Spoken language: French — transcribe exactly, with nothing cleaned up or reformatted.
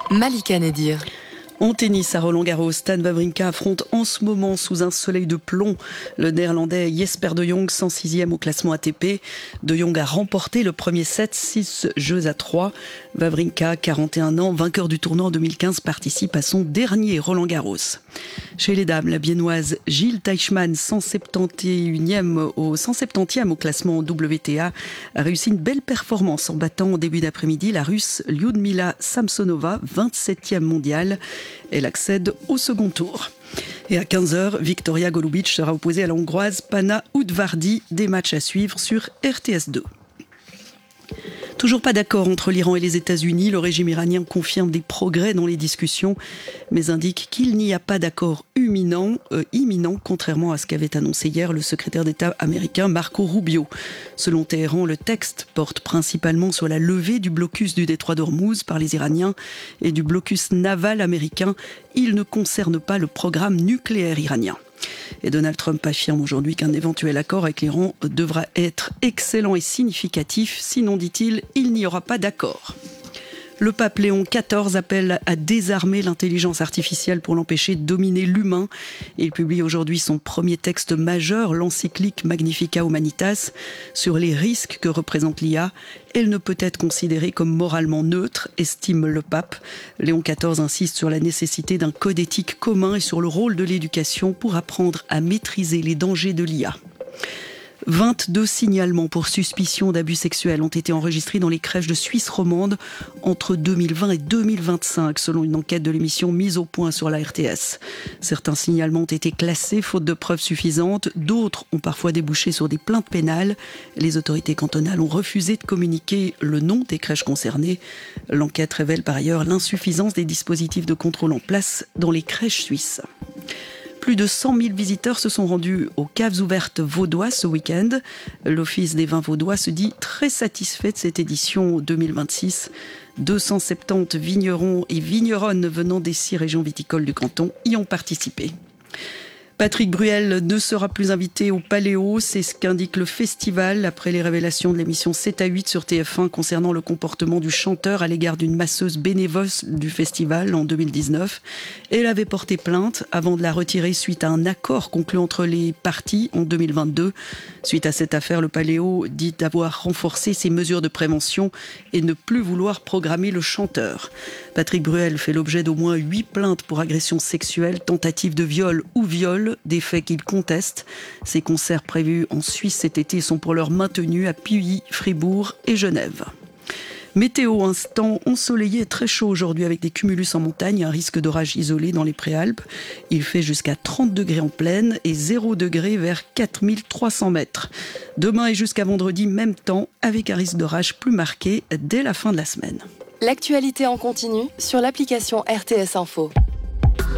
Malika Nedir. En tennis à Roland-Garros, Stan Wawrinka affronte en ce moment sous un soleil de plomb le néerlandais Jesper de Jong, cent sixième au classement A T P. De Jong a remporté le premier set, six jeux à trois. Wawrinka, quarante et un ans, vainqueur du tournoi en deux mille quinze, participe à son dernier Roland-Garros. Chez les dames, la biennoise Jil Teichmann, cent septante-et-unième au cent septantième au classement W T A, a réussi une belle performance en battant en début d'après-midi la Russe Lyudmila Samsonova, vingt-septième mondiale. Elle accède au second tour. Et à quinze heures, Victoria Golubic sera opposée à la Hongroise Panna Udvardi. Des matchs à suivre sur R T S deux. Toujours pas d'accord entre l'Iran et les États-Unis. Le régime iranien confirme des progrès dans les discussions, mais indique qu'il n'y a pas d'accord imminent, euh, imminent, contrairement à ce qu'avait annoncé hier le secrétaire d'État américain Marco Rubio. Selon Téhéran, le texte porte principalement sur la levée du blocus du détroit d'Ormuz par les Iraniens et du blocus naval américain. Il ne concerne pas le programme nucléaire iranien. Et Donald Trump affirme aujourd'hui qu'un éventuel accord avec l'Iran devra être excellent et significatif. Sinon, dit-il, il n'y aura pas d'accord. Le pape Léon quatorze appelle à désarmer l'intelligence artificielle pour l'empêcher de dominer l'humain. Il publie aujourd'hui son premier texte majeur, l'encyclique Magnificat Humanitas, sur les risques que représente l'I A. Elle ne peut être considérée comme moralement neutre, estime le pape. Léon quatorze insiste sur la nécessité d'un code éthique commun et sur le rôle de l'éducation pour apprendre à maîtriser les dangers de l'I A. vingt-deux signalements pour suspicion d'abus sexuels ont été enregistrés dans les crèches de Suisse romande entre deux mille vingt et deux mille vingt-cinq, selon une enquête de l'émission Mise au point sur la R T S. Certains signalements ont été classés faute de preuves suffisantes, d'autres ont parfois débouché sur des plaintes pénales. Les autorités cantonales ont refusé de communiquer le nom des crèches concernées. L'enquête révèle par ailleurs l'insuffisance des dispositifs de contrôle en place dans les crèches suisses. Plus de cent mille visiteurs se sont rendus aux caves ouvertes vaudois ce week-end. L'Office des vins vaudois se dit très satisfait de cette édition deux mille vingt-six. deux cent soixante-dix vignerons et vigneronnes venant des six régions viticoles du canton y ont participé. Patrick Bruel ne sera plus invité au Paléo, c'est ce qu'indique le festival après les révélations de l'émission sept à huit sur T F un concernant le comportement du chanteur à l'égard d'une masseuse bénévole du festival en deux mille dix-neuf. Elle avait porté plainte avant de la retirer suite à un accord conclu entre les parties en deux mille vingt-deux. Suite à cette affaire, le Paléo dit avoir renforcé ses mesures de prévention et ne plus vouloir programmer le chanteur. Patrick Bruel fait l'objet d'au moins huit plaintes pour agression sexuelle, tentative de viol ou viol, des faits qu'il conteste. Ses concerts prévus en Suisse cet été sont pour l'heure maintenus à Puy, Fribourg et Genève. Météo, un temps ensoleillé et très chaud aujourd'hui avec des cumulus en montagne, un risque d'orage isolé dans les Préalpes. Il fait jusqu'à trente degrés en plaine et zéro degré vers quatre mille trois cents mètres. Demain et jusqu'à vendredi, même temps, avec un risque d'orage plus marqué dès la fin de la semaine. L'actualité en continu sur l'application R T S Info.